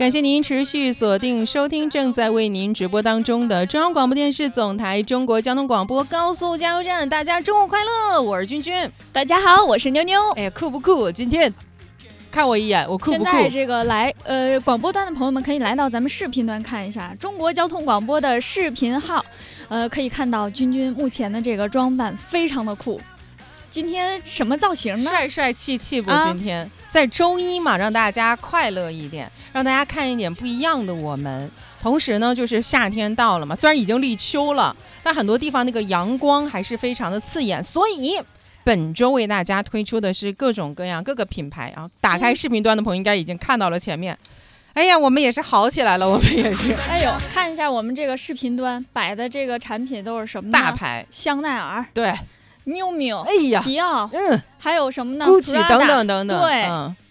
感谢您持续锁定收听正在为您直播当中的中央广播电视总台中国交通广播高速加油站。大家中午快乐，我是君君。 大家好，我是妞妞。 哎呀，酷不酷？今天看我一眼，我酷不酷？ 现在这个广播端的朋友们可以来到咱们视频端看一下中国交通广播的视频号，可以看到君君目前的这个装扮非常的酷。今天什么造型呢？ 帅帅气气不？今天在周一嘛，让大家快乐一点，让大家看一点不一样的我们。同时呢，就是夏天到了嘛，虽然已经立秋了，但很多地方那个阳光还是非常的刺眼，所以本周为大家推出的是各种各样各个品牌啊。打开视频端的朋友应该已经看到了前面。哎呀，我们也是好起来了，我们也是。 哎呦，看一下我们这个视频端摆的这个产品都是什么呢？ 大牌， 香奈儿， 对。 miu miu， 哎呀， 迪奥，还有什么呢 ？Gucci 等等等等， 对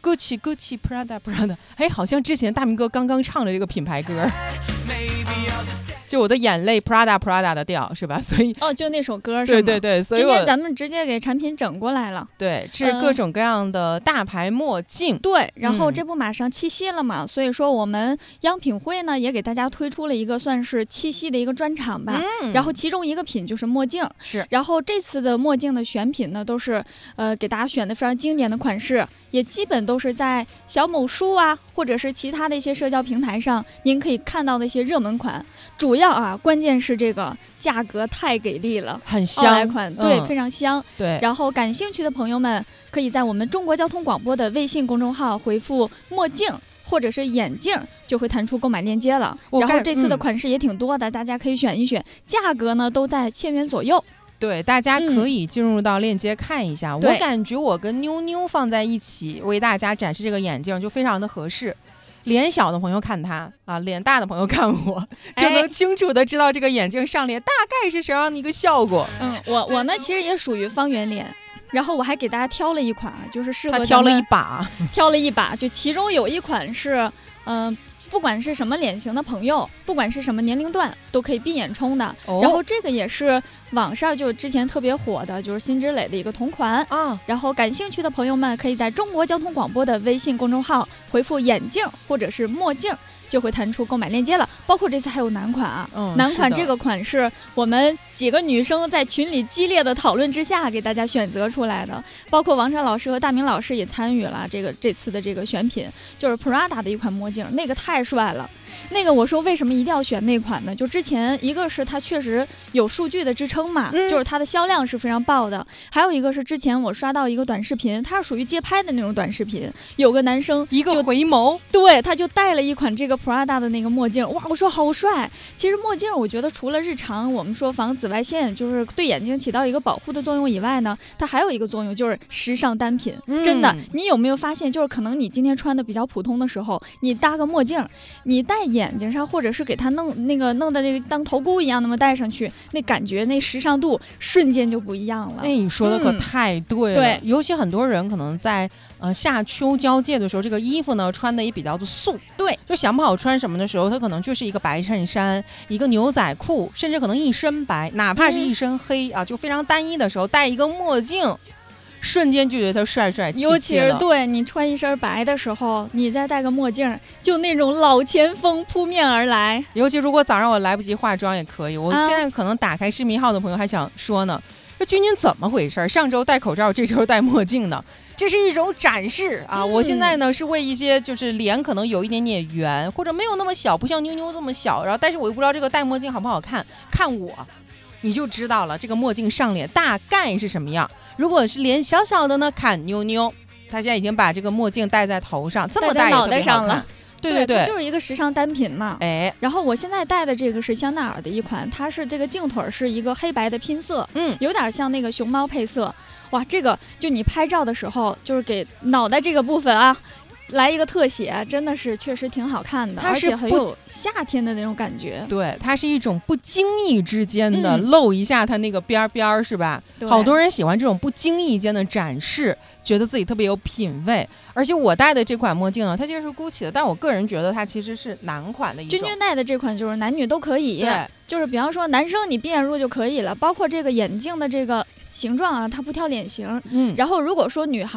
，Gucci，Prada，哎，好像之前大明哥刚刚唱的这个品牌歌。就我的眼泪 Prada 的调是吧？所以就那首歌是吗？ 对，所以今天咱们直接给产品整过来了。 对，是各种各样的大牌墨镜。 对，然后这不马上七夕了嘛，所以说我们央品会呢也给大家推出了一个算是七夕的一个专场吧。然后其中一个品就是墨镜， 是。 然后这次的墨镜的选品呢都是给大家选的非常经典的款式，也基本都是在小某书啊或者是其他的一些社交平台上您可以看到的一些热门款。主要关键是这个价格太给力了， 很香， 奥莱款，对，非常香。 对， 然后感兴趣的朋友们可以在我们中国交通广播的微信公众号回复墨镜或者是眼镜，就会弹出购买链接了。然后这次的款式也挺多的，大家可以选一选，价格呢都在1000元左右。 对，大家可以进入到链接看一下。我感觉我跟妞妞放在一起为大家展示这个眼镜就非常的合适。脸小的朋友看它啊，脸大的朋友看我，就能清楚的知道这个眼镜上脸大概是什么样的一个效果。 我呢其实也属于方圆脸，然后我还给大家挑了一款，就是适合他挑了一把， 就其中有一款是不管是什么脸型的朋友，不管是什么年龄段都可以闭眼冲的。然后这个也是网上就之前特别火的，就是辛芷蕾的一个同款啊。然后感兴趣的朋友们可以在中国交通广播的微信公众号回复眼镜或者是墨镜，就会弹出购买链接了。包括这次还有男款啊，男款这个款是我们几个女生在群里激烈的讨论之下给大家选择出来的，包括王珊老师和大明老师也参与了这次的这个选品，就是 Prada 的一款墨镜，那个太帅了。那个我说为什么一定要选那款呢？就之前一个是它确实有数据的支撑嘛，就是它的销量是非常爆的，还有一个是之前我刷到一个短视频，它是属于街拍的那种短视频，有个男生一个回眸， 对，他就戴了一款这个 Prada 的那个墨镜，哇，我说好帅。其实墨镜我觉得除了日常我们说防紫外线就是对眼睛起到一个保护的作用以外呢，它还有一个作用就是时尚单品。真的，你有没有发现就是可能你今天穿的比较普通的时候，你搭个墨镜，你戴眼睛上或者是给它弄的这个当头箍一样那么戴上去，那感觉那时尚度瞬间就不一样了。 你说的可太对了。对，尤其很多人可能在夏秋交界的时候，这个衣服呢穿的也比较的素， 对， 就想不好穿什么的时候，它可能就是一个白衬衫，一个牛仔裤，甚至可能一身白，哪怕是一身黑啊，就非常单一的时候，戴一个墨镜，瞬间就觉得他帅帅气气了。 尤其是对你穿一身白的时候，你再戴个墨镜，就那种老前锋扑面而来。 尤其如果早上我来不及化妆也可以，我现在可能打开视频号的朋友还想说呢，这君君怎么回事？上周戴口罩，这周戴墨镜呢？这是一种展示啊！我现在呢是为一些就是脸可能有一点点圆，或者没有那么小，不像妞妞这么小，然后但是我又不知道这个戴墨镜好不好看，看我你就知道了这个墨镜上脸大概是什么样。如果是脸小小的呢，看妞妞，她现在已经把这个墨镜戴在头上，这么戴也特别好看， 戴在脑袋上了。 对， 就是一个时尚单品嘛。然后我现在戴的这个是香奈儿的一款，它是这个镜腿是一个黑白的拼色，有点像那个熊猫配色。哇，这个就你拍照的时候，就是给脑袋这个部分啊，来一个特写，真的是确实挺好看的，而且很有夏天的那种感觉。 对，它是一种不经意之间的露一下它那个边边，是吧？好多人喜欢这种不经意间的展示，觉得自己特别有品味。而且我戴的这款墨镜呢，它其实是 Gucci 的，但我个人觉得它其实是男款的一种。 君君戴的这款就是男女都可以， 对， 就是比方说男生你闭眼入就可以了，包括这个眼镜的这个形状啊，它不挑脸型。然后如果说女孩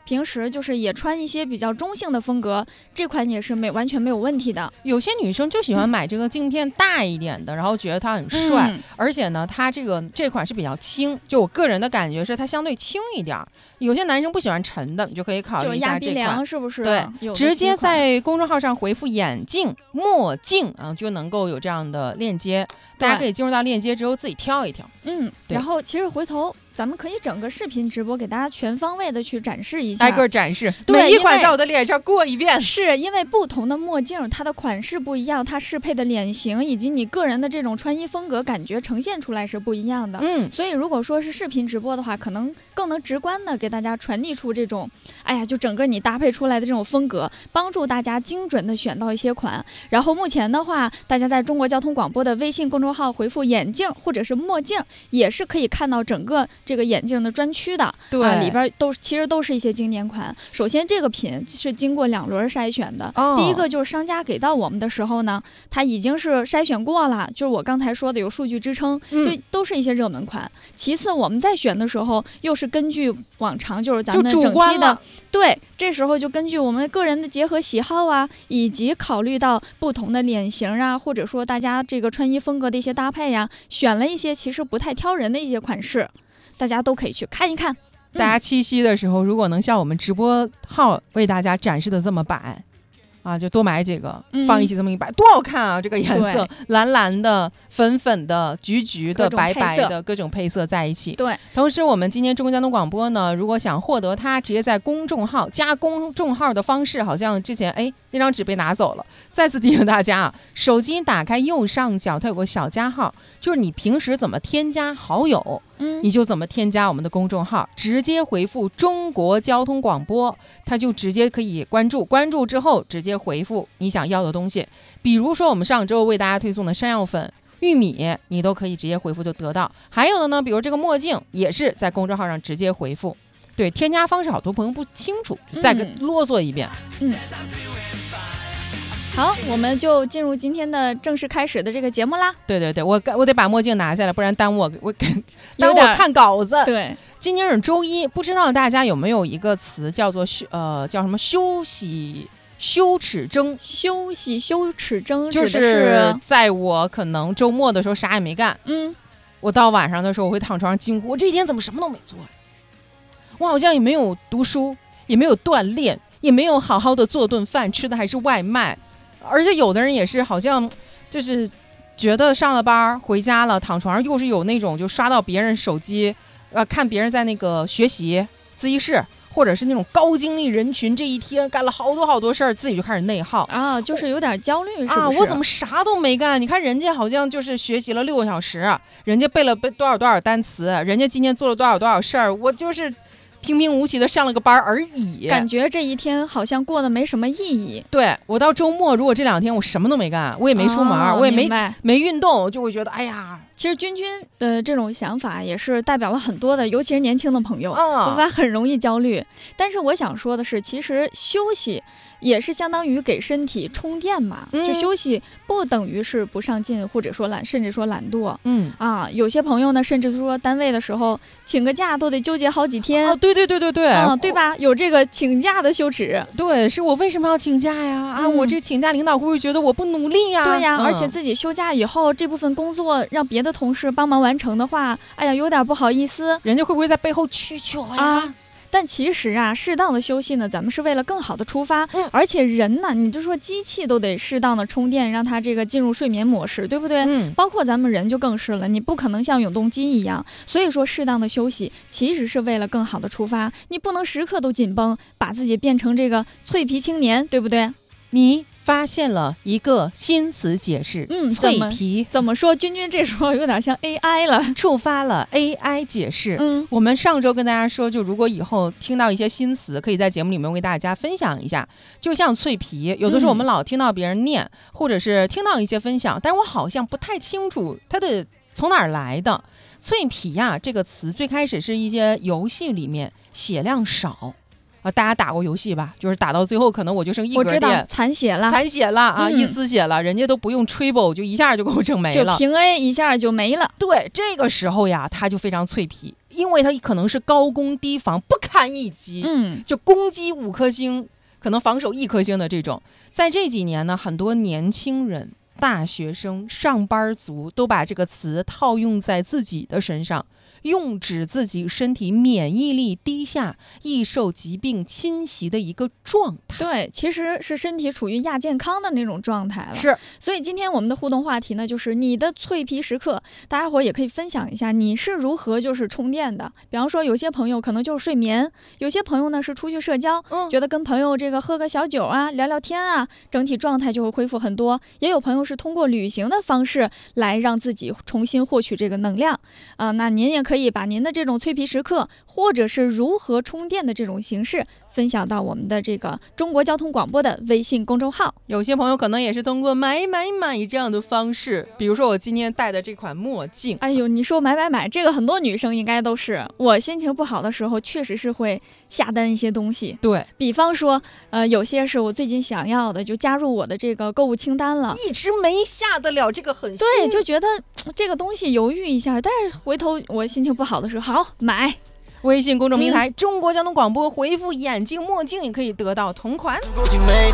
平时就是也穿一些比较中性的风格，这款也是完全没有问题的。 有些女生就喜欢买这个镜片大一点的，然后觉得它很帅，而且呢，它这款是比较轻，就我个人的感觉是它相对轻一点。有些男生不喜欢沉的，你就可以考虑一下这款， 是不是？ 对，直接在公众号上回复眼镜、墨镜啊，就能够有这样的链接，大家可以进入到链接之后自己挑一挑。 然后其实回头咱们可以整个视频直播给大家全方位的去展示一下， 挨个展示，每一款在我的脸上过一遍。 是因为不同的墨镜它的款式不一样，它适配的脸型以及你个人的这种穿衣风格感觉呈现出来是不一样的。所以如果说是视频直播的话，可能更能直观的给大家传递出这种就整个你搭配出来的这种风格，帮助大家精准的选到一些款。然后目前的话，大家在中国交通广播的微信公众号回复眼镜或者是墨镜，也是可以看到整个这个眼镜的专区的。 对， 里边其实都是一些经典款。首先这个品是经过2轮筛选的，第一个就是商家给到我们的时候呢，它已经是筛选过了，就是我刚才说的有数据支撑，就都是一些热门款。其次我们在选的时候又是根据往常就是咱们整期的，对，这时候就根据我们个人的结合喜好啊，以及考虑到不同的脸型啊，或者说大家这个穿衣风格的一些搭配呀，选了一些其实不太挑人的一些款式，大家都可以去看一看。 大家七夕的时候，如果能像我们直播号为大家展示的这么摆啊，就多买几个，放一起这么一摆，多好看啊！这个颜色，蓝蓝的、粉粉的、橘橘的、白白的，各种配色在一起。 对。 同时，我们今天中国交通广播呢，如果想获得它，直接在公众号加公众号的方式，好像之前那张纸被拿走了。再次提醒大家啊，手机打开右上角，它有个小加号，就是你平时怎么添加好友，你就怎么添加我们的公众号，直接回复中国交通广播，它就直接可以关注，关注之后直接回复你想要的东西。比如说我们上周为大家推送的山药粉、玉米，你都可以直接回复就得到。还有的呢，比如这个墨镜也是在公众号上直接回复。对，添加方式好多朋友不清楚，就再啰嗦一遍。 好，我们就进入今天的正式开始的这个节目啦。 对对对，我得把墨镜拿下来，不然耽误我看稿子。 对， 今天是周一，不知道大家有没有一个词叫做叫什么休息羞耻症？ 休息羞耻症就是在我可能周末的时候啥也没干，我到晚上的时候我会躺床上惊呼，我这一天怎么什么都没做？我好像也没有读书，也没有锻炼，也没有好好的做顿饭，吃的还是外卖。而且有的人也是好像就是觉得上了班回家了，躺床上又是有那种就刷到别人手机，看别人在那个学习自习室，或者是那种高精力人群，这一天干了好多事儿，自己就开始内耗啊，就是有点焦虑，是不是？ 我怎么啥都没干？你看人家好像就是学习了6个小时，人家背了多少单词，人家今天做了多少事儿，我就是平平无奇的上了个班而已， 感觉这一天好像过得没什么意义。 对，我到周末如果这2天我什么都没干，我也没出门，我也没运动，就会觉得其实君的这种想法也是代表了很多的，尤其是年轻的朋友，我发现很容易焦虑。但是我想说的是，其实休息也是相当于给身体充电嘛，就休息不等于是不上进，或者说甚至说懒惰。有些朋友呢，甚至说单位的时候请个假都得纠结好几天。 对， 对吧？有这个请假的羞耻。 对，是我为什么要请假呀？我这请假，领导会不会觉得我不努力呀？ 对呀，而且自己休假以后，这部分工作让别的同事帮忙完成的话，有点不好意思， 人家会不会在背后蛐我呀？ 但其实适当的休息呢，咱们是为了更好的出发，而且人呢，你就说机器都得适当的充电，让它这个进入睡眠模式，对不对？包括咱们人就更是了，你不可能像永动机一样，所以说适当的休息其实是为了更好的出发，你不能时刻都紧绷，把自己变成这个脆皮青年，对不对？ 你发现了一个新词解释，脆皮怎么说？君这时候有点像 AI 了， 触发了 AI 解释。我们上周跟大家说，就如果以后听到一些新词，可以在节目里面为大家分享一下。就像脆皮，有的时候我们老听到别人念，或者是听到一些分享，但是我好像不太清楚它的从哪儿来的。脆皮这个词最开始是一些游戏里面血量少大家打过游戏吧？就是打到最后，可能我就剩一格电， 我知道残血了啊，一丝血了，人家都不用 triple 就一下就给我整没了， 就平 A 一下就没了。 对，这个时候呀，他就非常脆皮，因为他可能是高攻低防，不堪一击，就攻击5颗星，可能防守1颗星的这种。在这几年呢，很多年轻人、大学生、上班族都把这个词套用在自己的身上。用指自己身体免疫力低下、易受疾病侵袭的一个状态。 对，其实是身体处于亚健康的那种状态了。 是， 所以今天我们的互动话题呢，就是你的脆皮时刻，大家伙也可以分享一下你是如何就是充电的。比方说，有些朋友可能就是睡眠，有些朋友呢是出去社交，觉得跟朋友这个喝个小酒啊、聊聊天啊，整体状态就会恢复很多。也有朋友是通过旅行的方式来让自己重新获取这个能量那您也可以把您的这种脆皮时刻，或者是如何充电的这种形式，分享到我们的这个中国交通广播的微信公众号。 有些朋友可能也是通过买这样的方式，比如说我今天戴的这款墨镜。 哎呦，你说买，这个很多女生应该都是。我心情不好的时候，确实是会下单一些东西。 对， 比方说，有些是我最近想要的，就加入我的这个购物清单了。 一直没下得了这个狠心。 对，就觉得这个东西犹豫一下，但是回头我心情不好的时候，好买。 微信公众平台中国交通广播回复眼镜墨镜也可以得到同款。